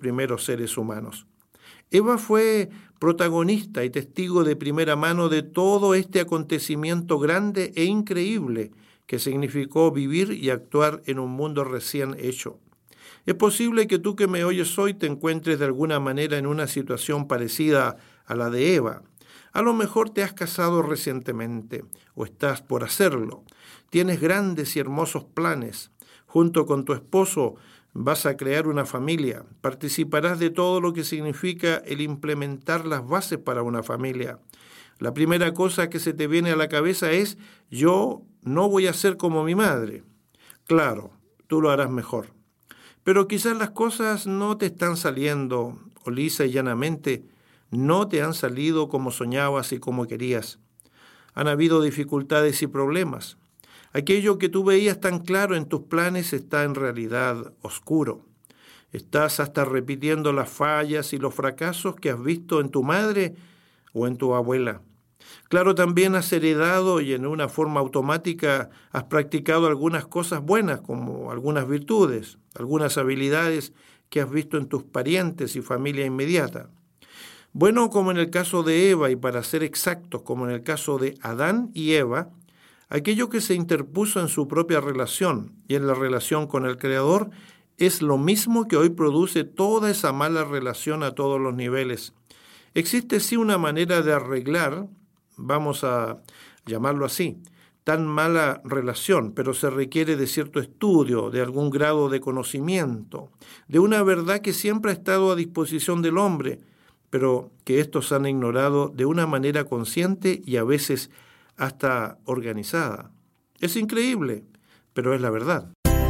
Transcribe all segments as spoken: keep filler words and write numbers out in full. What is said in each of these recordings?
primeros seres humanos. Eva fue protagonista y testigo de primera mano de todo este acontecimiento grande e increíble que significó vivir y actuar en un mundo recién hecho. Es posible que tú que me oyes hoy te encuentres de alguna manera en una situación parecida a la de Eva. A lo mejor te has casado recientemente o estás por hacerlo. Tienes grandes y hermosos planes. Junto con tu esposo vas a crear una familia. Participarás de todo lo que significa el implementar las bases para una familia. La primera cosa que se te viene a la cabeza es: yo no voy a ser como mi madre. Claro, tú lo harás mejor. Pero quizás las cosas no te están saliendo, o lisa y llanamente, no te han salido como soñabas y como querías. Han habido dificultades y problemas. Aquello que tú veías tan claro en tus planes está en realidad oscuro. Estás hasta repitiendo las fallas y los fracasos que has visto en tu madre o en tu abuela. Claro, también has heredado y en una forma automática has practicado algunas cosas buenas, como algunas virtudes, algunas habilidades que has visto en tus parientes y familia inmediata. Bueno, como en el caso de Eva, y para ser exactos, como en el caso de Adán y Eva, aquello que se interpuso en su propia relación y en la relación con el Creador es lo mismo que hoy produce toda esa mala relación a todos los niveles. Existe sí una manera de arreglar, vamos a llamarlo así, tan mala relación, pero se requiere de cierto estudio, de algún grado de conocimiento, de una verdad que siempre ha estado a disposición del hombre, pero que estos han ignorado de una manera consciente y a veces hasta organizada. Es increíble, pero es la verdad.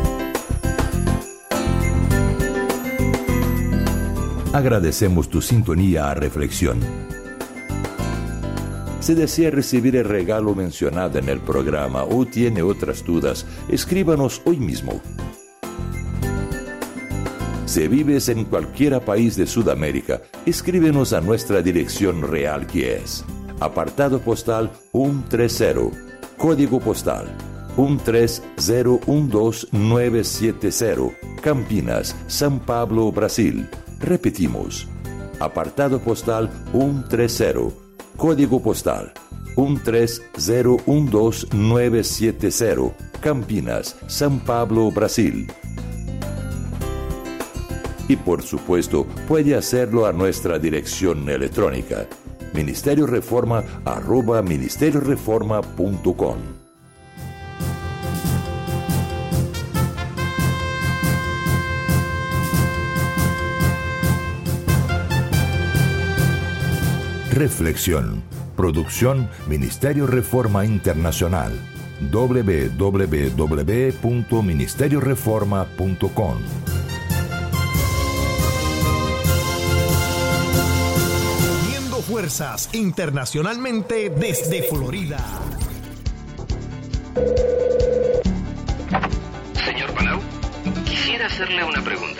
Agradecemos tu sintonía a Reflexión. Si desea recibir el regalo mencionado en el programa o tiene otras dudas, escríbanos hoy mismo. Si vives en cualquier país de Sudamérica, escríbenos a nuestra dirección real, que es apartado postal ciento treinta, código postal uno tres cero uno dos nueve siete cero, Campinas, São Paulo, Brasil. Repetimos, apartado postal ciento treinta, código postal uno tres cero uno dos nueve siete cero, Campinas, São Paulo, Brasil. Y por supuesto, puede hacerlo a nuestra dirección electrónica, ministerio reforma arroba ministerio reforma punto com. Reflexión. Producción Ministerio Reforma Internacional. doble u doble u doble u punto ministerio reforma punto com. Uniendo fuerzas internacionalmente desde Florida. Señor Palau, quisiera hacerle una pregunta.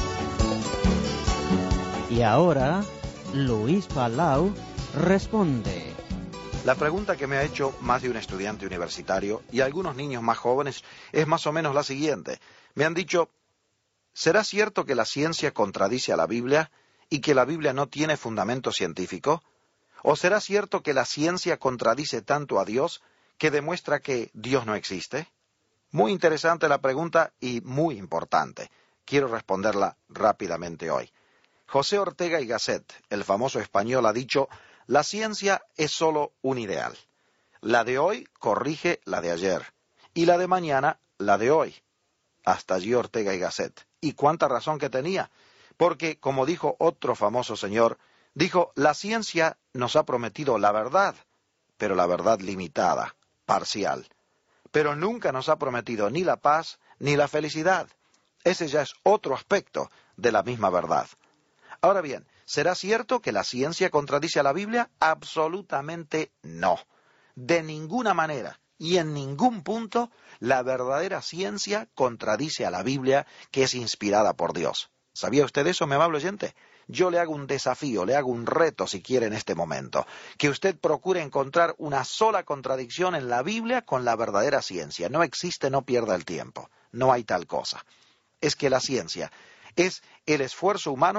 Y ahora, Luis Palau responde. La pregunta que me ha hecho más de un estudiante universitario y algunos niños más jóvenes es más o menos la siguiente. Me han dicho, ¿será cierto que la ciencia contradice a la Biblia y que la Biblia no tiene fundamento científico? ¿O será cierto que la ciencia contradice tanto a Dios que demuestra que Dios no existe? Muy interesante la pregunta y muy importante. Quiero responderla rápidamente hoy. José Ortega y Gasset, el famoso español, ha dicho: la ciencia es solo un ideal. La de hoy corrige la de ayer, y la de mañana la de hoy. Hasta allí Ortega y Gasset. ¿Y cuánta razón que tenía? Porque, como dijo otro famoso señor, dijo, la ciencia nos ha prometido la verdad, pero la verdad limitada, parcial. Pero nunca nos ha prometido ni la paz ni la felicidad. Ese ya es otro aspecto de la misma verdad. Ahora bien, ¿será cierto que la ciencia contradice a la Biblia? Absolutamente no. De ninguna manera y en ningún punto la verdadera ciencia contradice a la Biblia, que es inspirada por Dios. ¿Sabía usted eso, mi amable oyente? Yo le hago un desafío, le hago un reto, si quiere, en este momento. Que usted procure encontrar una sola contradicción en la Biblia con la verdadera ciencia. No existe, no pierda el tiempo. No hay tal cosa. Es que la ciencia es el esfuerzo humano